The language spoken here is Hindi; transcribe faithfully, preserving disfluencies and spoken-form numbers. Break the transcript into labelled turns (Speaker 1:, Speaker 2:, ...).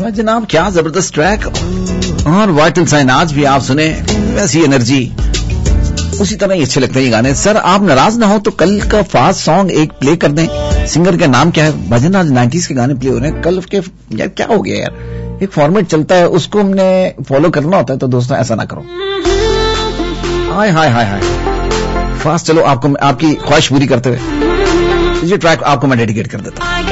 Speaker 1: जनाब क्या जबरदस्त ट्रैक और वाइटल साइन आज भी आप सुने वैसी एनर्जी उसी तरह ही अच्छे लगते हैं ये गाने। सर आप नाराज ना हो तो कल का फास्ट सॉन्ग एक प्ले कर दें। सिंगर का नाम क्या है? भजन आज नाइंटीज़ के गाने प्ले हो रहे हैं कल के। यार क्या हो गया यार, एक फॉर्मेट चलता है उसको हमने फॉलो करना होता है, तो दोस्तों ऐसा ना करो। हाय हाय हाय हाय फास्ट चलो, आपको आपकी ख्वाहिश पूरी करते हुए ये ट्रैक आपको मैं डेडिकेट कर देता हूँ।